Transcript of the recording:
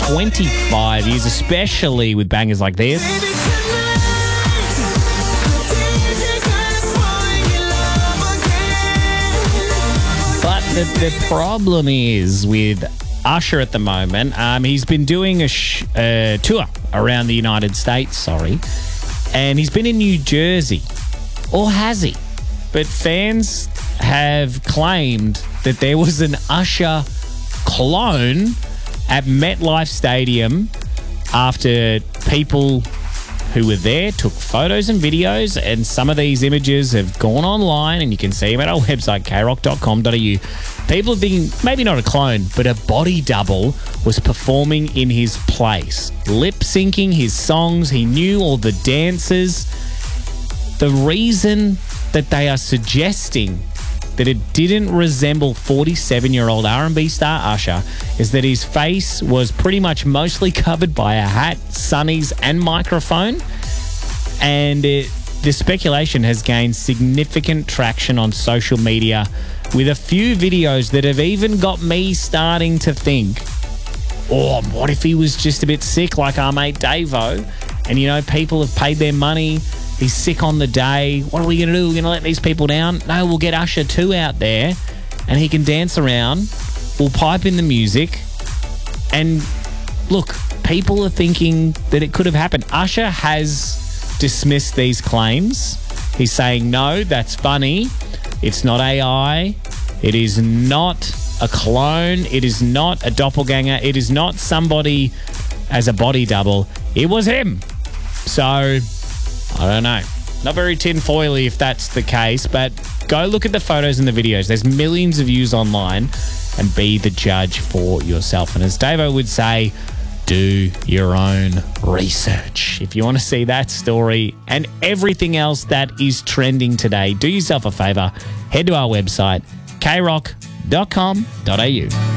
25 years, especially with bangers like this. But the problem is with Usher at the moment, he's been doing a tour around the United States, and he's been in New Jersey. Or has he? But fans have claimed that there was an Usher clone at MetLife Stadium after people who were there took photos and videos, and some of these images have gone online, and you can see them at our website, krock.com.au. People are thinking maybe not a clone, but a body double was performing in his place, lip-syncing his songs. He knew all the dances. The reason that they are suggesting that it didn't resemble 47-year-old R&B star Usher is that his face was pretty much mostly covered by a hat, sunnies, and microphone. And the speculation has gained significant traction on social media, with a few videos that have even got me starting to think, oh, what if he was just a bit sick like our mate Davo? And, you know, people have paid their money. He's sick on the day. What are we going to do? We're going to let these people down? No, we'll get Usher 2 out there and he can dance around. We'll pipe in the music. And look, people are thinking that it could have happened. Usher has dismissed these claims. He's saying, no, that's funny. It's not AI. It is not a clone. It is not a doppelganger. It is not somebody as a body double. It was him. So, I don't know. Not very tinfoily if that's the case, but go look at the photos and the videos. There's millions of views online, and be the judge for yourself. And as Davo would say, do your own research. If you want to see that story and everything else that is trending today, do yourself a favour. Head to our website, krock.com.au.